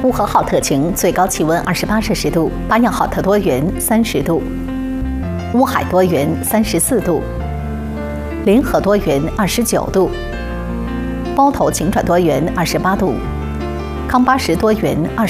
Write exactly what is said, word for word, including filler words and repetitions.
呼和浩特晴，最高气温二十八摄氏度；巴彦浩特多云，三十度；乌海多云，三十四度；临河多云，二十九度；包头晴转多云，二十八度；康巴什多云，二。